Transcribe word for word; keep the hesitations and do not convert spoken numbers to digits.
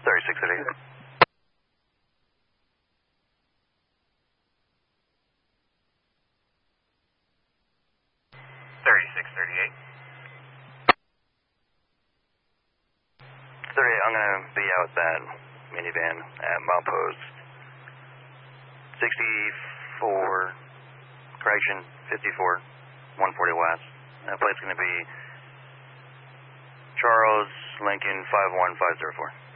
thirty-six thirty-eight. thirty-six thirty-eight. thirty-eight, I'm going to be out that minivan at milepost sixty-four, correction, fifty-four, one forty west. That plate's going to be Charles Lincoln five one five zero four.